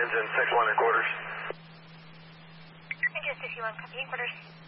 engine 6-1 and quarters. Engine 61, copy in quarters.